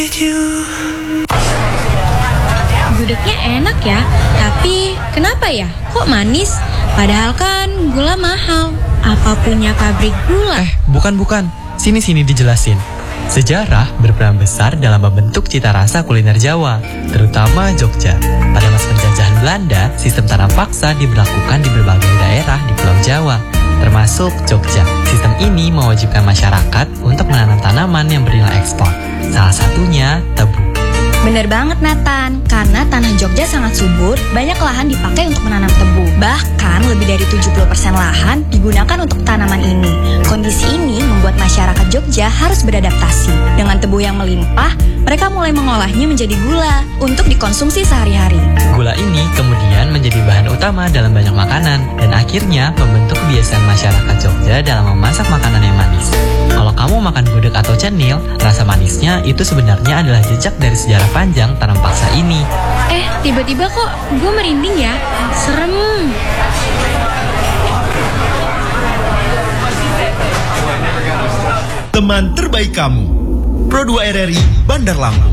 Gudegnya enak ya, tapi kenapa ya? Kok manis? Padahal kan gula mahal. Apa punya pabrik gula? Bukan. Sini dijelasin. Sejarah berperan besar dalam membentuk cita rasa kuliner Jawa, terutama Jogja. Pada masa penjajahan Belanda, sistem tanam paksa diberlakukan di berbagai daerah di Pulau Jawa, termasuk Jogja. Sistem ini mewajibkan masyarakat untuk menanam tanaman yang bernilai ekspor. Salah satunya tebu. Bener banget Nathan, karena tanah Jogja sangat subur, banyak lahan dipakai untuk menanam tebu. Bahkan lebih dari 70% lahan digunakan untuk tanaman ini. Kondisi ini membuat masyarakat Jogja harus beradaptasi. Dengan tebu yang melimpah, mereka mulai mengolahnya menjadi gula untuk dikonsumsi sehari-hari. Gula ini kemudian menjadi bahan utama dalam banyak makanan dan akhirnya membentuk kebiasaan masyarakat Jogja dalam memasak makanan yang manis. Kalau kamu makan gudeg atau cenil, rasa manisnya itu sebenarnya adalah jejak dari sejarah panjang tanam paksa ini. Tiba-tiba kok gue merinding ya. Serem. Teman terbaik kamu. Pro 2 RRI Bandar Lampung.